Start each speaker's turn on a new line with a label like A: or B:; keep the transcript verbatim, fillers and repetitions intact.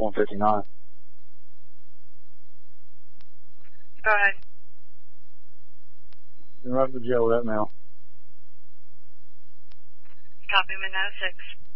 A: one fifty-nine.
B: Go ahead.
A: Been right to jail with that mail.
B: Copy, Midnight six.